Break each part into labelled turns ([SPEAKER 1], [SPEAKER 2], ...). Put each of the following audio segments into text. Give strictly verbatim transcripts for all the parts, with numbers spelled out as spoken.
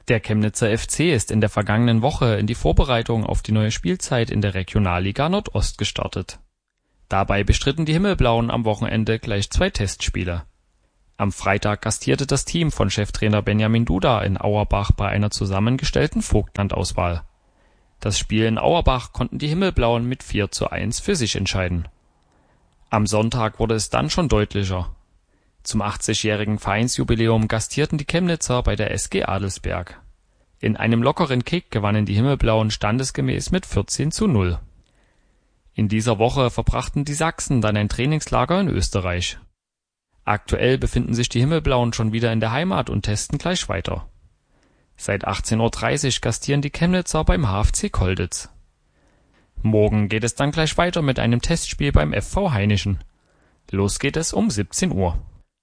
[SPEAKER 1] Der Chemnitzer F C ist in der vergangenen Woche in die Vorbereitung auf die neue Spielzeit in der Regionalliga Nordost gestartet. Dabei bestritten die Himmelblauen am Wochenende gleich zwei Testspiele. Am Freitag gastierte das Team von Cheftrainer Benjamin Duda in Auerbach bei einer zusammengestellten Vogtland-Auswahl. Das Spiel in Auerbach konnten die Himmelblauen mit vier zu eins für sich entscheiden. Am Sonntag wurde es dann schon deutlicher. Zum achtzigjährigen Vereinsjubiläum gastierten die Chemnitzer bei der S G Adelsberg. In einem lockeren Kick gewannen die Himmelblauen standesgemäß mit vierzehn zu null. In dieser Woche verbrachten die Sachsen dann ein Trainingslager in Österreich. Aktuell befinden sich die Himmelblauen schon wieder in der Heimat und testen gleich weiter. Seit achtzehn Uhr dreißig gastieren die Chemnitzer beim H F C Kolditz. Morgen geht es dann gleich weiter mit einem Testspiel beim F V Hainischen. Los geht es um siebzehn Uhr.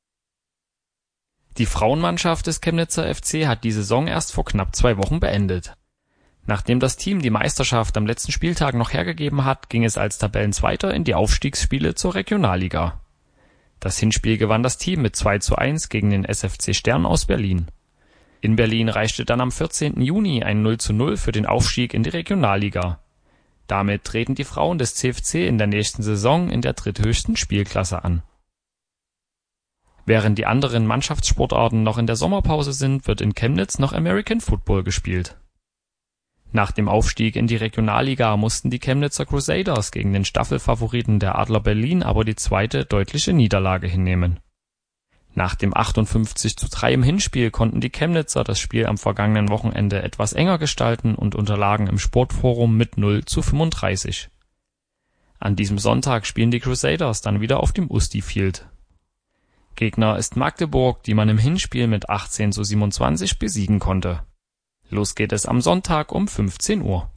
[SPEAKER 1] Die Frauenmannschaft des Chemnitzer F C hat die Saison erst vor knapp zwei Wochen beendet. Nachdem das Team die Meisterschaft am letzten Spieltag noch hergegeben hat, ging es als Tabellenzweiter in die Aufstiegsspiele zur Regionalliga. Das Hinspiel gewann das Team mit zwei zu eins gegen den S F C Stern aus Berlin. In Berlin reichte dann am vierzehnten Juni ein null zu null für den Aufstieg in die Regionalliga. Damit treten die Frauen des C F C in der nächsten Saison in der dritthöchsten Spielklasse an. Während die anderen Mannschaftssportarten noch in der Sommerpause sind, wird in Chemnitz noch American Football gespielt. Nach dem Aufstieg in die Regionalliga mussten die Chemnitzer Crusaders gegen den Staffelfavoriten der Adler Berlin aber die zweite deutliche Niederlage hinnehmen. Nach dem achtundfünfzig zu drei im Hinspiel konnten die Chemnitzer das Spiel am vergangenen Wochenende etwas enger gestalten und unterlagen im Sportforum mit null zu fünfunddreißig. An diesem Sonntag spielen die Crusaders dann wieder auf dem Usti Field. Gegner ist Magdeburg, die man im Hinspiel mit achtzehn zu siebenundzwanzig besiegen konnte. Los geht es am Sonntag um fünfzehn Uhr.